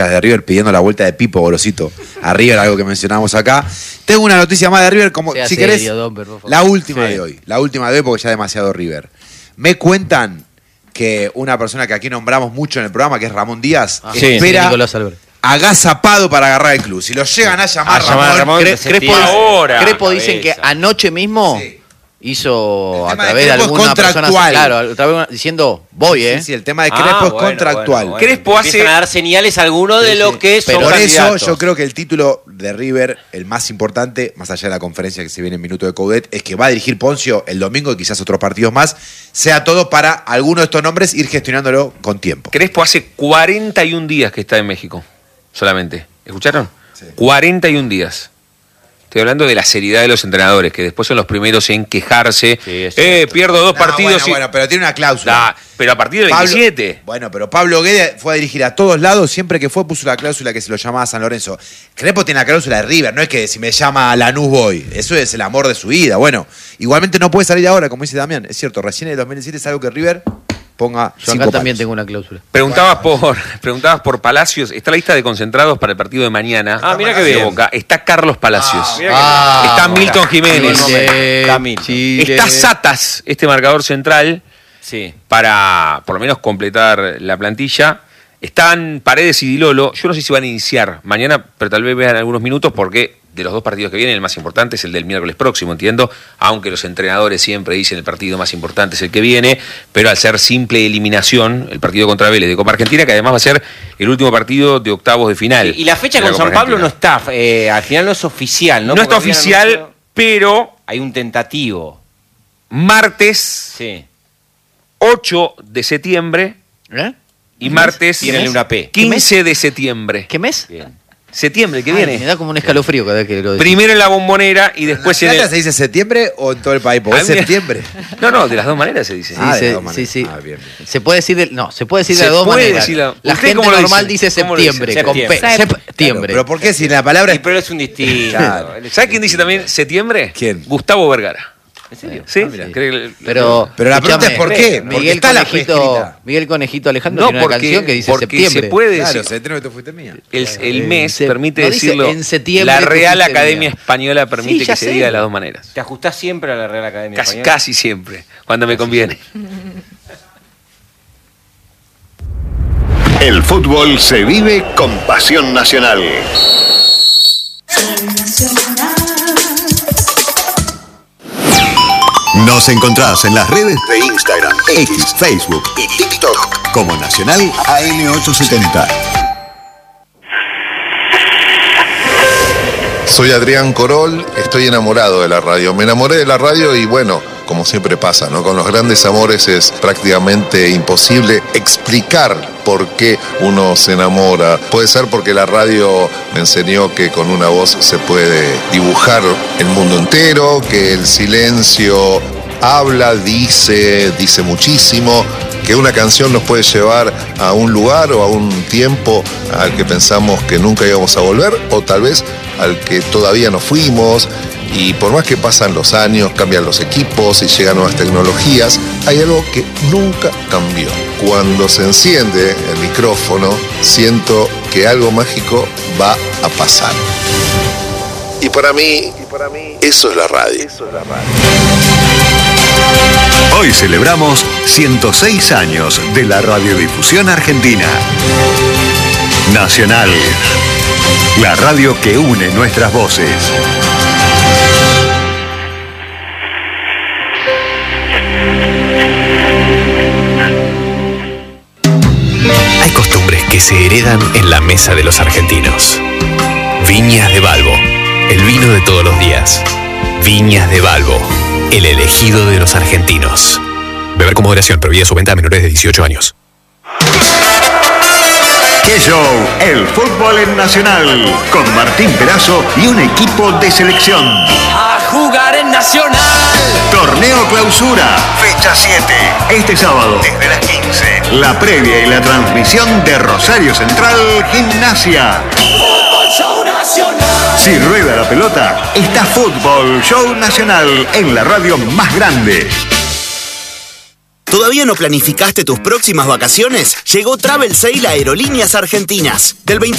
de River pidiendo la vuelta de Pipo Gorosito a River, algo que mencionamos acá. Tengo una noticia más de River, como si querés, la última de hoy, porque ya es demasiado River. Me cuentan que una persona que aquí nombramos mucho en el programa, que es Ramón Díaz, espera agazapado para agarrar el club. Si lo llegan a llamar Ramón, Crespo dicen que anoche mismo hizo a través de alguna persona, claro, diciendo voy, Sí, el tema de Crespo es contractual. Bueno. Crespo hace a dar señales a alguno de lo que son por candidatos. eso yo creo que el título de River, el más importante, más allá de la conferencia que se viene en Minuto de Coudet, es que va a dirigir Poncio el domingo y quizás otros partidos más, sea todo para alguno de estos nombres ir gestionándolo con tiempo. Crespo hace 41 días que está en México, solamente. ¿Escucharon? Sí. 41 días. Estoy hablando de la seriedad de los entrenadores, que después son los primeros en quejarse. Pierdo 2 partidos. Bueno, pero tiene una cláusula. Pero a partir del 27. Pero Pablo Guede fue a dirigir a todos lados, siempre que fue puso la cláusula que se lo llamaba San Lorenzo. Crespo tiene la cláusula de River, no es que si me llama Lanús voy. Eso es el amor de su vida. Bueno, igualmente no puede salir ahora, como dice Damián. Es cierto, recién en el 2017 es algo que River ponga. Yo acá también tengo una cláusula. Preguntabas por Palacios. Está la lista de concentrados para el partido de mañana. Mira que bien. Boca. Está Carlos Palacios. Está Milton Jiménez. Está Satas, este marcador central. Sí. Para por lo menos completar la plantilla. Están Paredes y Di Lolo. Yo no sé si van a iniciar mañana, pero tal vez vean algunos minutos porque de los 2 partidos que vienen, el más importante es el del miércoles próximo, entiendo, aunque los entrenadores siempre dicen el partido más importante es el que viene, pero al ser simple eliminación, el partido contra Vélez de Copa Argentina, que además va a ser el último partido de octavos de final. Y la fecha con San Pablo no está, al final no es oficial, ¿no? No está oficial, pero hay un tentativo. Martes 8 de septiembre y martes 15 de septiembre. ¿Qué mes? Bien. Septiembre, que viene. Me da como un escalofrío cada vez que lo decís. Primero en la Bombonera y después ¿En La Plata se dice septiembre o en todo el país? Porque es septiembre. No, de las dos maneras se dice. Sí. Bien. Se puede decir de las dos maneras. La gente normal dice septiembre. Con P. Septiembre. Pero ¿por qué si la palabra pero es un distinto. Claro. ¿Sabes quién dice también septiembre? ¿Quién? Gustavo Vergara. ¿En serio? Sí. Pero la pregunta es ¿por qué? Miguel Conejito Alejandro tiene una canción que dice septiembre. Se puede decir. Claro, septiembre tú fuiste mía. El mes permite decirlo. En septiembre. La Real Academia Española permite que se diga de las dos maneras. ¿Te ajustás siempre a la Real Academia Española? Casi siempre, cuando me conviene. El fútbol se vive con pasión nacional. Nos encontrás en las redes de Instagram, X, Facebook y TikTok como Nacional AM870. Soy Adrián Corol, estoy enamorado de la radio. Me enamoré de la radio y bueno, como siempre pasa, ¿no? Con los grandes amores es prácticamente imposible explicar por qué uno se enamora. Puede ser porque la radio me enseñó que con una voz se puede dibujar el mundo entero, que el silencio habla, dice muchísimo, que una canción nos puede llevar a un lugar o a un tiempo al que pensamos que nunca íbamos a volver, o tal vez al que todavía no fuimos. Y por más que pasan los años, cambian los equipos y llegan nuevas tecnologías, hay algo que nunca cambió. Cuando se enciende el micrófono, siento que algo mágico va a pasar. Y para mí, eso es la radio. Hoy celebramos 106 años de la radiodifusión argentina. Nacional, la radio que une nuestras voces. Hay costumbres que se heredan en la mesa de los argentinos. Viñas de Balbo, el vino de todos los días. Viñas de Balbo, el elegido de los argentinos. Beber con moderación, prohibida su venta a menores de 18 años. ¡Qué show! El fútbol en Nacional, con Martín Perazo y un equipo de selección. A jugar en Nacional. Torneo Clausura, fecha 7. Este sábado, desde las 15. La previa y la transmisión de Rosario Central Gimnasia. Fútbol Show Nacional. Si rueda la pelota, está Fútbol Show Nacional en la radio más grande. ¿Todavía no planificaste tus próximas vacaciones? Llegó Travel Sale a Aerolíneas Argentinas. Del